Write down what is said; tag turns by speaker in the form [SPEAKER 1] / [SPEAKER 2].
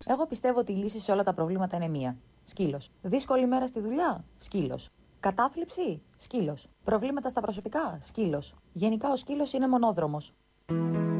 [SPEAKER 1] Εγώ πιστεύω ότι η λύση σε όλα τα προβλήματα είναι μία. Σκύλος. Δύσκολη μέρα στη δουλειά. Σκύλος. Κατάθλιψη. Σκύλος. Προβλήματα στα προσωπικά. Σκύλος. Γενικά ο σκύλος είναι μονόδρομος.